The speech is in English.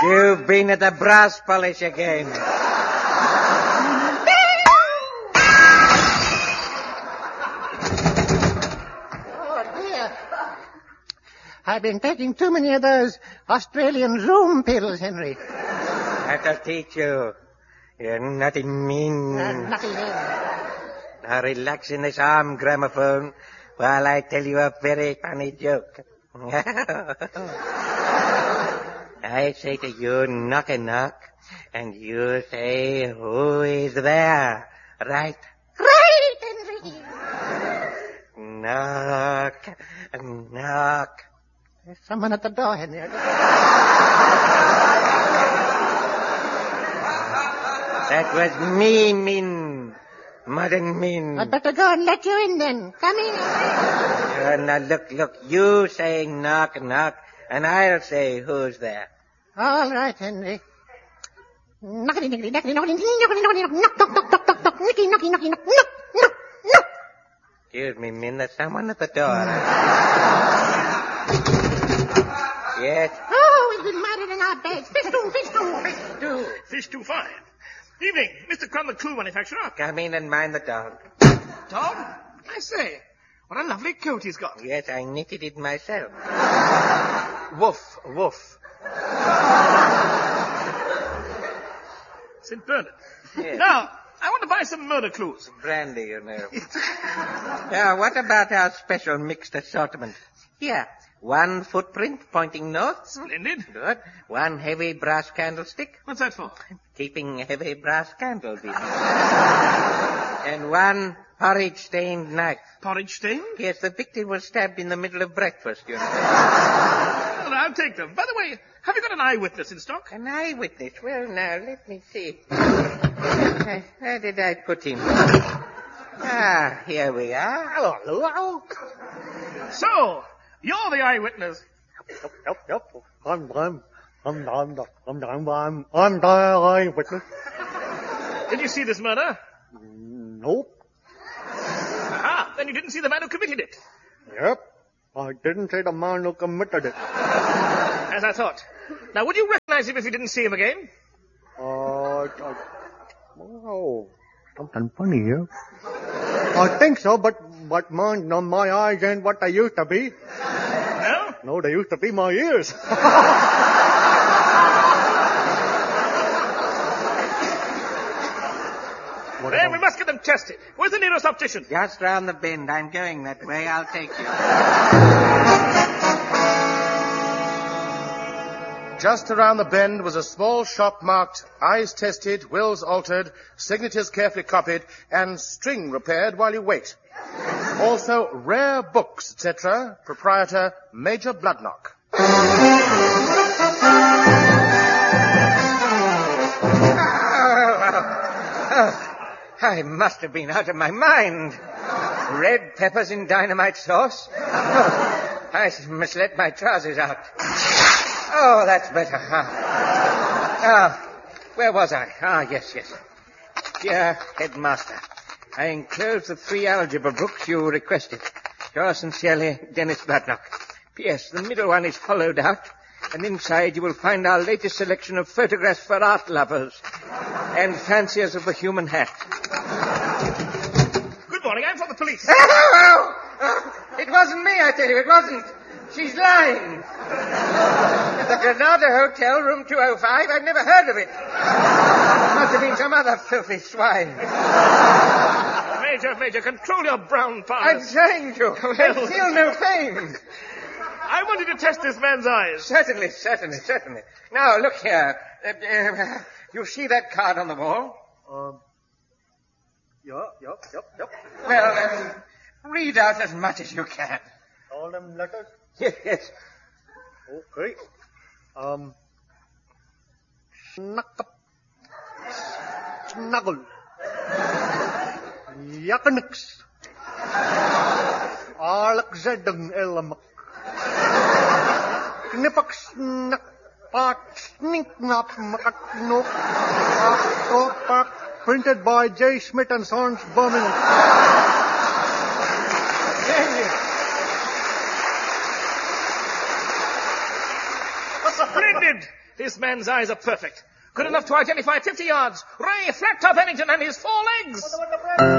You've been at the brass polish again. I've been taking too many of those Australian Zoom pills, Henry. That'll teach you. You're naughty mean. Nothing in. Now relax in this arm gramophone while I tell you a very funny joke. I say to you, knock a knock, and you say, who is there? Right? Right, Henry. Knock, knock. There's someone at the door, Henry. That was me, Min. Modern Min. I'd better go and let you in then. Come in. Now look, you say knock, knock, and I'll say who's there. All right, Henry. Knock, knock, knock, knock, knock, knock, knock, knock, knock, knock, knock. Excuse me, Min, there's someone at the door. Yes? Oh, we've been married in our beds. Fish stew. Fish too fine. Evening, Mr. Crumb, the clue manufacturer. Come in and mind the dog. Dog? I say, what a lovely coat he's got. Yes, I knitted it myself. Woof, woof. St. Bernard. Yes. Now, I want to buy some murder clues. Brandy, you know. Now, what about our special mixed assortment? Here, one footprint pointing north. Splendid. Good. One heavy brass candlestick. What's that for? Keeping heavy brass candles in. And one porridge-stained knife. Porridge stain? Yes, the victim was stabbed in the middle of breakfast, you know. Well, I'll take them. By the way, have you got an eyewitness in stock? An eyewitness? Well, now, let me see. Where did I put him? Ah, here we are. Hello. So, you're the eyewitness. Yep. I'm the eyewitness. Did you see this murder? Nope. Aha, then you didn't see the man who committed it. Yep. I didn't see the man who committed it. As I thought. Now, would you recognize him if you didn't see him again? Oh, something funny here. I think so, but my eyes ain't what they used to be. No? No, they used to be my ears. Then we must get them tested. Where's the nearest optician? Just round the bend. I'm going that way. I'll take you. Just around the bend was a small shop marked eyes tested, wills altered, signatures carefully copied, and string repaired while you wait. Also, rare books, etc. Proprietor Major Bloodknock. I must have been out of my mind. Red peppers in dynamite sauce. I must let my trousers out. Oh, that's better. Where was I? Yes. Dear Headmaster, I enclosed the 3 algebra books you requested. Yours sincerely, Dennis Bloodknock. P.S. The middle one is hollowed out, and inside you will find our latest selection of photographs for art lovers and fanciers of the human hat. Good morning, I'm from the police. It wasn't me, I tell you, it wasn't. She's lying. At the Granada Hotel, room 205, I've never heard of it. Must have been some other filthy swine. Major, control your brown I'm powers. trying to. I feel no pain. I wanted to test this man's eyes. Certainly. Now, look here. You see that card on the wall? Yup. Well, read out as much as you can. All them letters? Yes. Okay. Snuggle. Yakkenix. Alexedden Elmak. Knipak snak. Pat snink nap makatnok. Printed by J. Smith and Sons, Birmingham. Splendid! This man's eyes are perfect. Good enough to identify 50 yards. Ray, flat-top Pennington and his 4 legs.